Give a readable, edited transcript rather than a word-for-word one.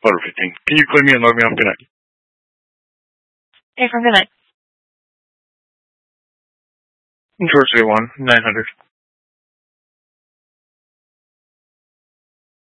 Motor 15. Can you clear me and load me off? Good night. Hey, from good night. Towards 1, 900.